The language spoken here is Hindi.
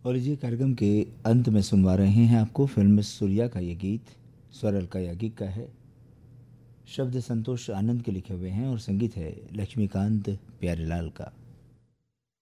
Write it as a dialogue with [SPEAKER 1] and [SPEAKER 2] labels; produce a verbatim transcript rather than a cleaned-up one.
[SPEAKER 1] और इसी कार्यक्रम के अंत में सुनवा रहे हैं आपको फिल्म सूर्या का ये गीत। स्वर अलका याग्निक का है, शब्द संतोष आनंद के लिखे हुए हैं और संगीत है लक्ष्मीकांत प्यारेलाल का।